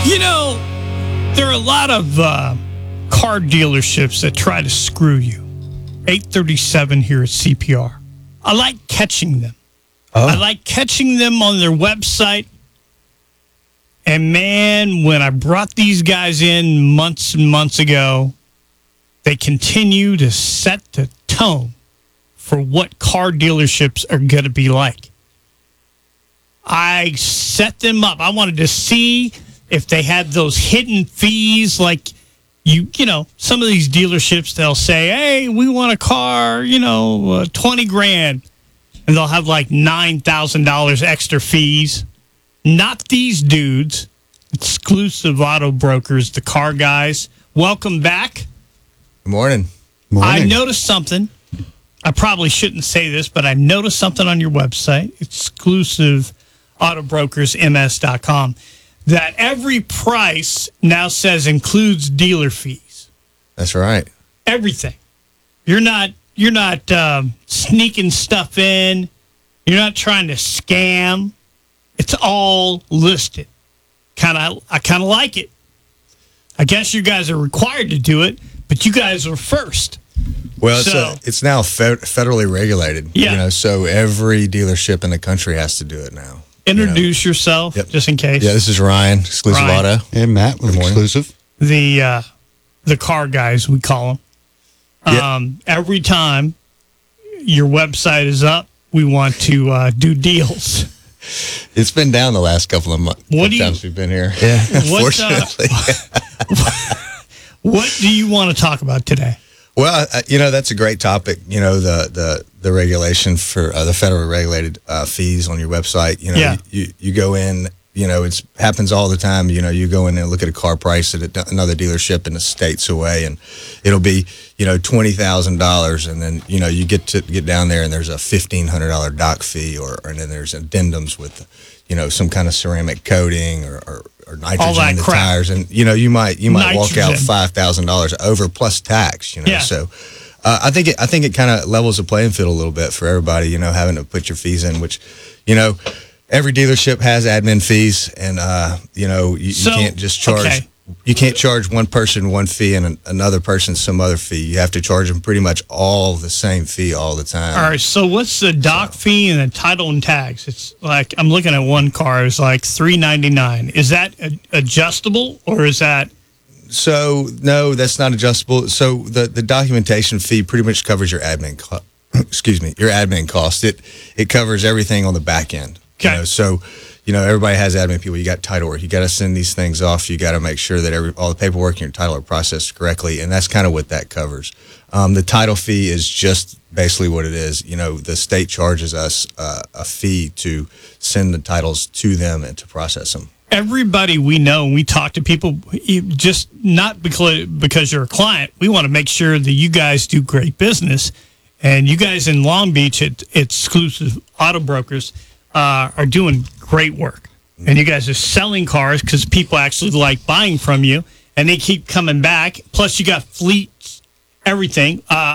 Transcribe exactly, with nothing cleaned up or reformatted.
You know, there are a lot of uh, car dealerships that try to screw you. eight thirty-seven here at C P R. I like catching them. Oh. I like catching them on their website. And man, when I brought these guys in months and months ago, they continue to set the tone for what car dealerships are going to be like. I set them up. I wanted to see if they had those hidden fees like you, you know, some of these dealerships, they'll say, hey, we want a car, you know, uh, twenty grand. And they'll have like nine thousand dollars extra fees. Not these dudes. Exclusive Auto Brokers, the car guys. Welcome back. Good morning. morning. I noticed something. I probably shouldn't say this, but I noticed something on your website, exclusive auto brokers m s dot com, that every price now says includes dealer fees. That's right. Everything. You're not you're not um, sneaking stuff in. You're not trying to scam. It's all listed. Kind of, I kind of like it. I guess you guys are required to do it, but you guys were first. Well, it's, so, a, it's now fe- federally regulated. Yeah. You know, so every dealership in the country has to do it now. Introduce you know? yourself, yep. just in case. Yeah, this is Ryan, Exclusive Ryan. Auto. And Matt, with Exclusive. The uh, the car guys, we call them. Yep. Um, every time your website is up, we want to uh, do deals. It's been down the last couple of months. What do you, times we've been here. Yeah, unfortunately. Uh, what do you want to talk about today? Well, uh, you know, that's a great topic. You know, the the, the regulation for uh, the federally regulated uh, fees on your website. You know, yeah. you, you go in, you know, it happens all the time. You know, you go in and look at a car price at a, another dealership in the states away, and it'll be, you know, twenty thousand dollars. And then, you know, you get to get down there and there's a fifteen hundred dollars dock fee, or, or and then there's addendums with, you know, some kind of ceramic coating or, or, or nitrogen in the crap. tires. And, you know, you might you might nitrogen. walk out five thousand dollars over plus tax, you know. Yeah. So uh, I think it, I think it kind of levels the playing field a little bit for everybody, you know, having to put your fees in, which, you know, every dealership has admin fees, and uh, you know you, so, you can't just charge. Okay. You can't charge one person one fee and an, another person some other fee. You have to charge them pretty much all the same fee all the time. All right. So what's the dock so. fee and the title and tags? It's like I'm looking at one car. It's like three ninety nine. Is that a, adjustable or is that? So no, that's not adjustable. So the the documentation fee pretty much covers your admin. Co- excuse me, your admin cost. It it covers everything on the back end. Okay. You know, so, you know, everybody has admin people. You got title work. You got to send these things off. You got to make sure that every all the paperwork and your title are processed correctly, and that's kind of what that covers. Um, the title fee is just basically what it is. You know, the state charges us uh, a fee to send the titles to them and to process them. Everybody we know, we talk to people, just not because because you're a client. We want to make sure that you guys do great business, and you guys in Long Beach at Exclusive Auto Brokers Uh, are doing great work, and you guys are selling cars because people actually like buying from you, and they keep coming back. Plus, you got fleets, everything. Uh,